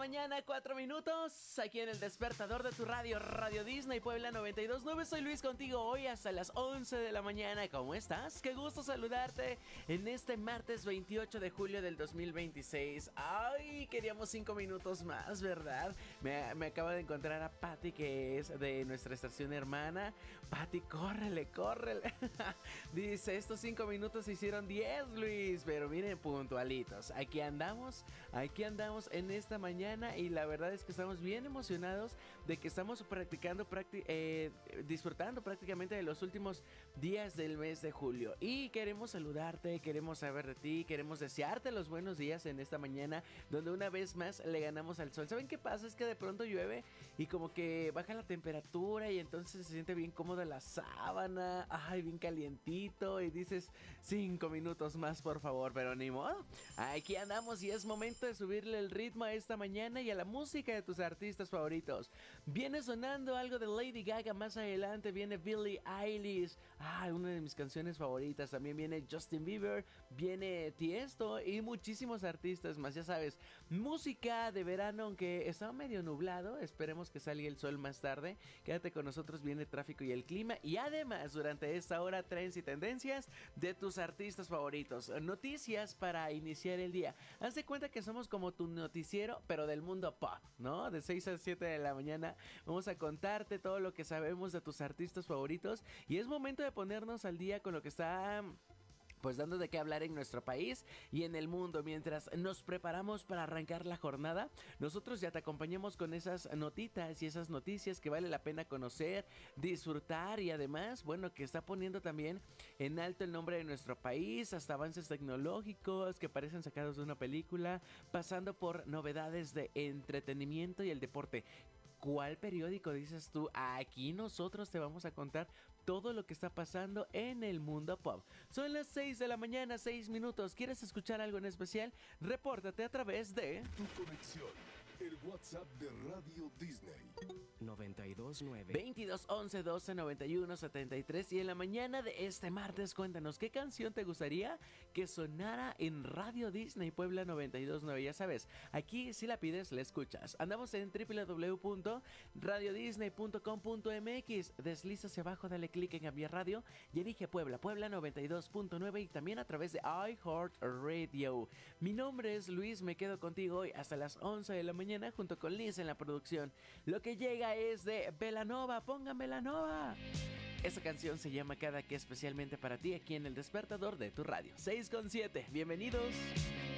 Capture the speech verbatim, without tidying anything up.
mañana, cuatro minutos, aquí en el despertador de tu radio, Radio Disney Puebla noventa y dos punto nueve. Soy Luis contigo hoy hasta las once de la mañana. ¿Cómo estás? Qué gusto saludarte en este martes veintiocho de julio del dos mil veintiséis. Ay, queríamos cinco minutos más, ¿verdad? Me, me acaba de encontrar a Patti, que es de nuestra estación hermana. Patti, córrele, córrele. Dice, estos cinco minutos se hicieron diez, Luis. Pero miren, puntualitos. Aquí andamos, aquí andamos en esta mañana y la verdad es que estamos bien emocionados de que estamos practicando, practi- eh, disfrutando prácticamente de los últimos días del mes de julio. Y queremos saludarte, queremos saber de ti, queremos desearte los buenos días en esta mañana donde una vez más le ganamos al sol. ¿Saben qué pasa? Es que de pronto llueve y como que baja la temperatura y entonces se siente bien cómoda la sábana, ay, bien calientito y dices cinco minutos más por favor, pero ni modo. Aquí andamos y es momento de subirle el ritmo a esta mañana y a la música de tus artistas favoritos. Viene sonando algo de Lady Gaga, más adelante viene Billie Eilish, ah, una de mis canciones favoritas. También viene Justin Bieber, viene Tiesto y muchísimos artistas más, ya sabes, música de verano, aunque está medio nublado, esperemos que salga el sol más tarde. Quédate con nosotros, viene tráfico y el clima y además durante esta hora trends y tendencias de tus artistas favoritos, noticias para iniciar el día. Haz de cuenta que somos como tu noticiero, pero del mundo pop, ¿no? De seis a siete de la mañana vamos a contarte todo lo que sabemos de tus artistas favoritos y es momento de ponernos al día con lo que está pues dando de qué hablar en nuestro país y en el mundo. Mientras nos preparamos para arrancar la jornada, nosotros ya te acompañamos con esas notitas y esas noticias que vale la pena conocer, disfrutar y además, bueno, que está poniendo también en alto el nombre de nuestro país, hasta avances tecnológicos que parecen sacados de una película, pasando por novedades de entretenimiento y el deporte. ¿Cuál periódico dices tú? Aquí nosotros te vamos a contar todo lo que está pasando en el mundo pop. Son las seis de la mañana, seis minutos. ¿Quieres escuchar algo en especial? Repórtate a través de Tu conexión, el WhatsApp de Radio Disney. noventa y dos nueve veintidós once doce noventa y uno setenta y tres. Y en la mañana de este martes, cuéntanos qué canción te gustaría que sonara en Radio Disney Puebla noventa y dos punto nueve. Ya sabes, aquí si la pides, la escuchas. Andamos en doble u doble u doble u punto radio disney punto com punto m x. Desliza hacia abajo, dale clic en Cambiar Radio y elige Puebla, Puebla noventa y dos punto nueve y también a través de iHeartRadio. Mi nombre es Luis, me quedo contigo hoy hasta las once de la mañana junto con Liz en la producción. Lo que llega es de Belanova, pongan Belanova. Esta canción se llama Cada Que, especialmente para ti aquí en el despertador de tu radio. seis con siete, bienvenidos.